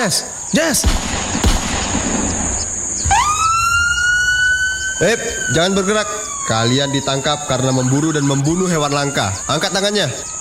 Jess. Jangan bergerak. Kalian ditangkap karena memburu dan membunuh hewan langka. Angkat tangannya.